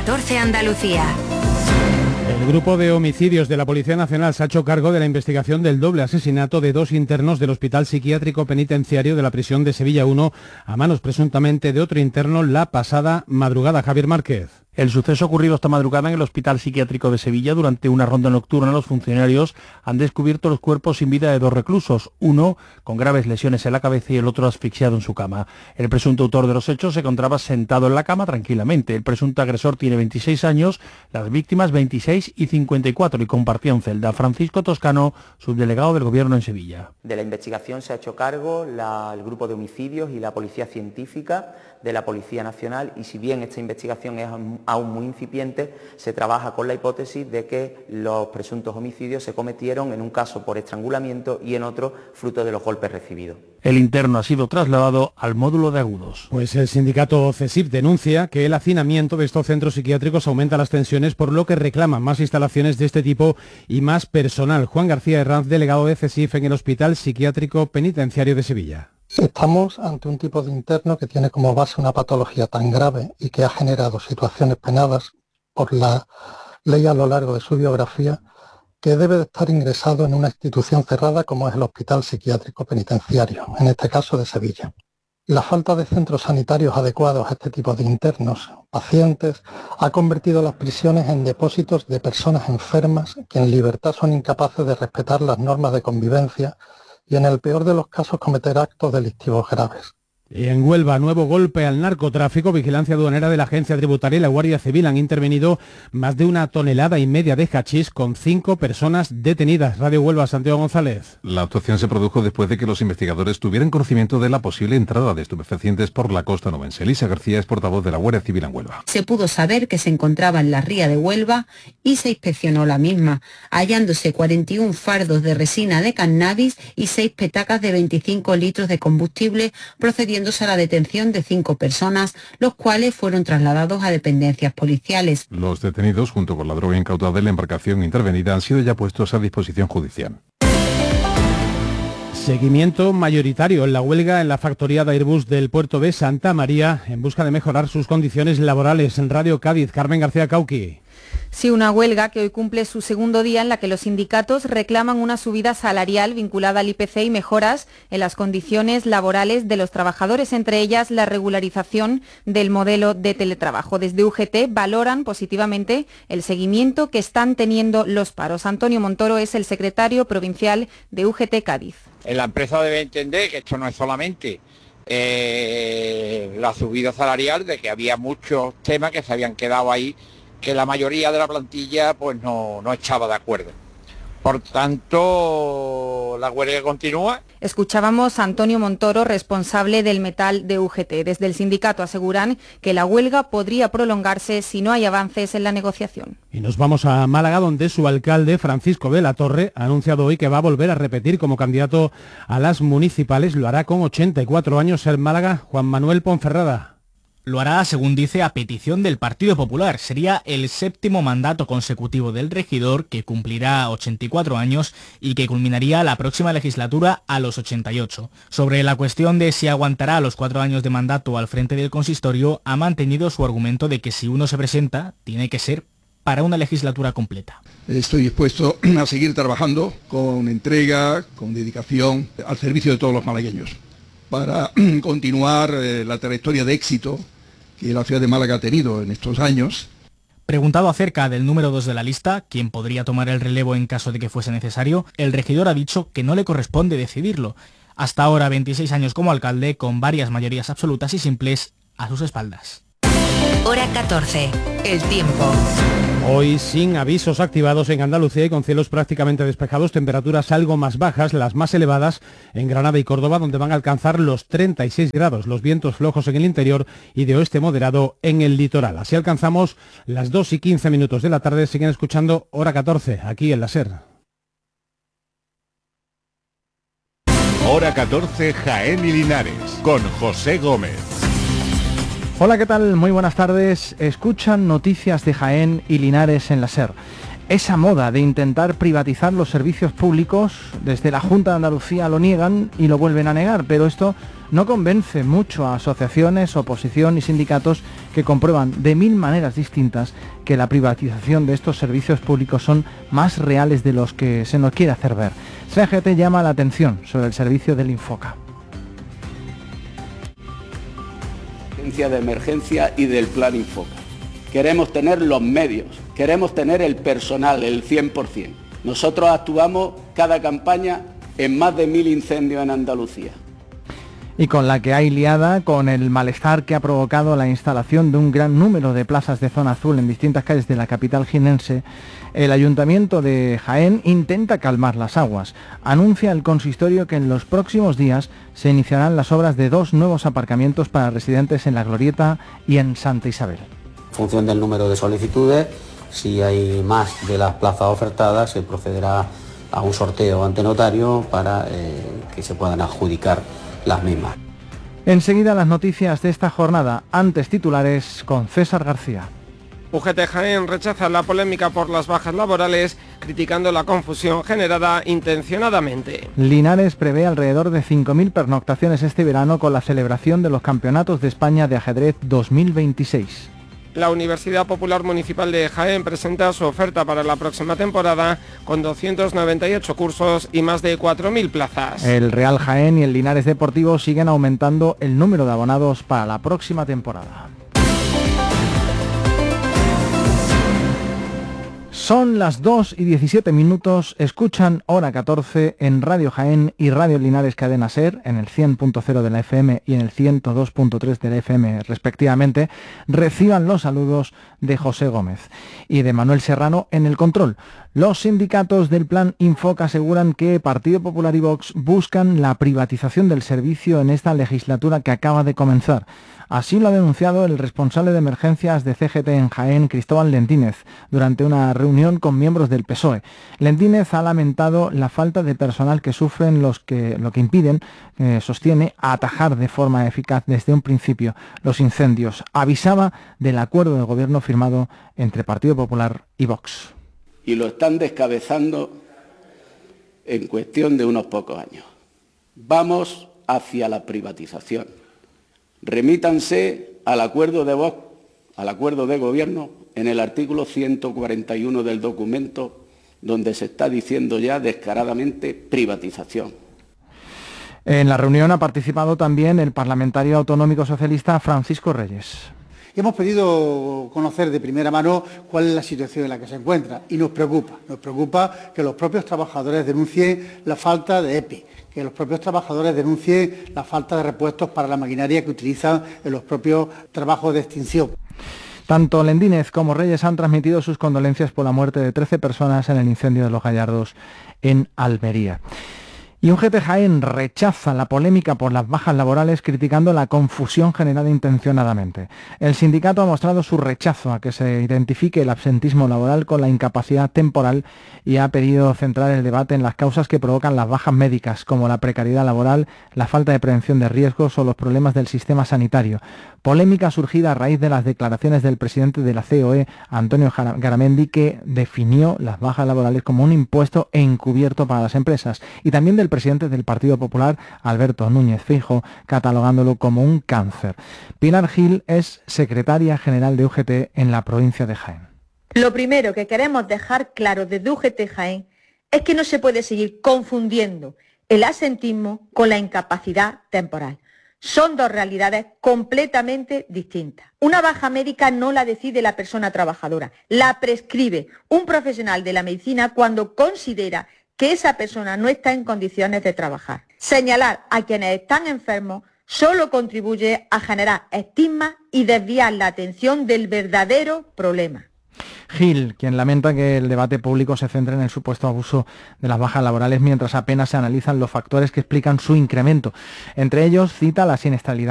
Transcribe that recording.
14 Andalucía. El grupo de homicidios de la Policía Nacional se ha hecho cargo de la investigación del doble asesinato de 2 internos del Hospital Psiquiátrico Penitenciario de la prisión de Sevilla 1 a manos presuntamente de otro interno la pasada madrugada. Javier Márquez. El suceso ocurrido esta madrugada en el Hospital Psiquiátrico de Sevilla. Durante una ronda nocturna, los funcionarios han descubierto los cuerpos sin vida de 2 reclusos, uno con graves lesiones en la cabeza y el otro asfixiado en su cama. El presunto autor de los hechos se encontraba sentado en la cama tranquilamente. El presunto agresor tiene 26 años, las víctimas 26 y 54 y compartían celda. Francisco Toscano, subdelegado del Gobierno en Sevilla. De la investigación se ha hecho cargo el grupo de homicidios y la Policía Científica de la Policía Nacional, y si bien esta investigación es aún muy incipiente, se trabaja con la hipótesis de que los presuntos homicidios se cometieron en un caso por estrangulamiento y en otro fruto de los golpes recibidos. El interno ha sido trasladado al módulo de agudos. Pues el sindicato CESIF denuncia que el hacinamiento de estos centros psiquiátricos aumenta las tensiones, por lo que reclaman más instalaciones de este tipo y más personal. Juan García Herranz, delegado de CESIF en el Hospital Psiquiátrico Penitenciario de Sevilla. Estamos ante un tipo de interno que tiene como base una patología tan grave y que ha generado situaciones penadas por la ley a lo largo de su biografía, que debe de estar ingresado en una institución cerrada como es el Hospital Psiquiátrico Penitenciario, en este caso de Sevilla. La falta de centros sanitarios adecuados a este tipo de internos, pacientes, ha convertido las prisiones en depósitos de personas enfermas que en libertad son incapaces de respetar las normas de convivencia y en el peor de los casos cometer actos delictivos graves. Y en Huelva, nuevo golpe al narcotráfico. Vigilancia aduanera de la Agencia Tributaria y la Guardia Civil han intervenido más de 1,5 toneladas de hachís con 5 personas detenidas. Radio Huelva, Santiago González. La actuación se produjo después de que los investigadores tuvieran conocimiento de la posible entrada de estupefacientes por la costa novense. Elisa García es portavoz de la Guardia Civil en Huelva. Se pudo saber que se encontraba en la ría de Huelva y se inspeccionó la misma, hallándose 41 fardos de resina de cannabis y 6 petacas de 25 litros de combustible, procediendo a la detención de 5 personas, los cuales fueron trasladados a dependencias policiales. Los detenidos, junto con la droga incautada en la embarcación intervenida, han sido ya puestos a disposición judicial. Seguimiento mayoritario en la huelga en la factoría de Airbus del puerto de Santa María en busca de mejorar sus condiciones laborales. En Radio Cádiz, Carmen García Cauqui. Sí, una huelga que hoy cumple su segundo día en la que los sindicatos reclaman una subida salarial vinculada al IPC y mejoras en las condiciones laborales de los trabajadores, entre ellas la regularización del modelo de teletrabajo. Desde UGT valoran positivamente el seguimiento que están teniendo los paros. Antonio Montoro es el secretario provincial de UGT Cádiz. La empresa debe entender que esto no es solamente la subida salarial, de que había muchos temas que se habían quedado ahí, que la mayoría de la plantilla pues no estaba de acuerdo. Por tanto, la huelga continúa. Escuchábamos a Antonio Montoro, responsable del metal de UGT. Desde el sindicato aseguran que la huelga podría prolongarse si no hay avances en la negociación. Y nos vamos a Málaga, donde su alcalde, Francisco de la Torre, ha anunciado hoy que va a volver a repetir como candidato a las municipales. Lo hará con 84 años en Málaga. Juan Manuel Ponferrada. Lo hará, según dice, a petición del Partido Popular. Sería el 7º mandato consecutivo del regidor, que cumplirá 84 años y que culminaría la próxima legislatura a los 88. Sobre la cuestión de si aguantará los 4 años de mandato al frente del consistorio, ha mantenido su argumento de que si uno se presenta, tiene que ser para una legislatura completa. Estoy dispuesto a seguir trabajando con entrega, con dedicación, al servicio de todos los malagueños, para continuar la trayectoria de éxito que la ciudad de Málaga ha tenido en estos años. Preguntado acerca del número 2 de la lista, quien podría tomar el relevo en caso de que fuese necesario, el regidor ha dicho que no le corresponde decidirlo. Hasta ahora 26 años como alcalde, con varias mayorías absolutas y simples a sus espaldas. Hora 14. El tiempo. Hoy sin avisos activados en Andalucía y con cielos prácticamente despejados, temperaturas algo más bajas, las más elevadas en Granada y Córdoba, donde van a alcanzar los 36 grados, los vientos flojos en el interior y de oeste moderado en el litoral. Así alcanzamos las 2:15 de la tarde. Siguen escuchando Hora 14, aquí en la SER. Hora 14, Jaén y Linares, con José Gómez. Hola, ¿qué tal? Muy buenas tardes. Escuchan noticias de Jaén y Linares en la SER. esa moda de intentar privatizar los servicios públicos. Desde la Junta de Andalucía lo niegan y lo vuelven a negar, pero esto no convence mucho a asociaciones, oposición y sindicatos que comprueban de 1000 maneras distintas que la privatización de estos servicios públicos son más reales de los que se nos quiere hacer ver. CGT llama la atención sobre el servicio del Infoca. De emergencia y del plan Infoca. Queremos tener los medios, queremos tener el personal, el 100%. Nosotros actuamos cada campaña en más de 1000 incendios en Andalucía. Y con la que hay liada con el malestar que ha provocado la instalación de un gran número de plazas de zona azul en distintas calles de la capital jienense, el Ayuntamiento de Jaén intenta calmar las aguas. Anuncia el consistorio que en los próximos días se iniciarán las obras de 2 nuevos aparcamientos para residentes en La Glorieta y en Santa Isabel. En función del número de solicitudes, si hay más de las plazas ofertadas, se procederá a un sorteo ante notario para que se puedan adjudicar las mismas. Enseguida las noticias de esta jornada, antes titulares con César García. UGT Jaén rechaza la polémica por las bajas laborales, criticando la confusión generada intencionadamente. Linares prevé alrededor de 5.000 pernoctaciones este verano con la celebración de los Campeonatos de España de Ajedrez 2026. La Universidad Popular Municipal de Jaén presenta su oferta para la próxima temporada con 298 cursos y más de 4.000 plazas. El Real Jaén y el Linares Deportivo siguen aumentando el número de abonados para la próxima temporada. Son las 2:17, escuchan Hora 14 en Radio Jaén y Radio Linares Cadena Ser, en el 100.0 de la FM y en el 102.3 de la FM respectivamente. Reciban los saludos de José Gómez y de Manuel Serrano en el control. Los sindicatos del Plan Infoca aseguran que Partido Popular y Vox buscan la privatización del servicio en esta legislatura que acaba de comenzar. Así lo ha denunciado el responsable de emergencias de CGT en Jaén, Cristóbal Lentínez, durante una reunión con miembros del PSOE. Lentínez ha lamentado la falta de personal que sufren lo que impiden, sostiene, atajar de forma eficaz desde un principio los incendios. Avisaba del acuerdo de gobierno firmado entre Partido Popular y Vox. Y lo están descabezando en cuestión de unos pocos años. Vamos hacia la privatización. Remítanse al acuerdo de Vox, al acuerdo de gobierno, en el artículo 141 del documento, donde se está diciendo ya descaradamente privatización. En la reunión ha participado también el parlamentario autonómico socialista Francisco Reyes. Hemos pedido conocer de primera mano cuál es la situación en la que se encuentra y nos preocupa que los propios trabajadores denuncien la falta de EPI, que los propios trabajadores denuncien la falta de repuestos para la maquinaria que utilizan en los propios trabajos de extinción. Tanto Lentínez como Reyes han transmitido sus condolencias por la muerte de 13 personas en el incendio de Los Gallardos en Almería. Y UGT Jaén rechaza la polémica por las bajas laborales, criticando la confusión generada intencionadamente. El sindicato ha mostrado su rechazo a que se identifique el absentismo laboral con la incapacidad temporal y ha pedido centrar el debate en las causas que provocan las bajas médicas, como la precariedad laboral, la falta de prevención de riesgos o los problemas del sistema sanitario. Polémica surgida a raíz de las declaraciones del presidente de la COE, Antonio Garamendi, que definió las bajas laborales como un impuesto encubierto para las empresas, y también del presidente del Partido Popular, Alberto Núñez Feijóo, catalogándolo como un cáncer. Pilar Gil es secretaria general de UGT en la provincia de Jaén. Lo primero que queremos dejar claro desde UGT Jaén es que no se puede seguir confundiendo el absentismo con la incapacidad temporal. Son dos realidades completamente distintas. Una baja médica no la decide la persona trabajadora, la prescribe un profesional de la medicina cuando considera que esa persona no está en condiciones de trabajar. Señalar a quienes están enfermos solo contribuye a generar estigma y desviar la atención del verdadero problema. Gil, quien lamenta que el debate público se centre en el supuesto abuso de las bajas laborales mientras apenas se analizan los factores que explican su incremento. Entre ellos cita la siniestralidad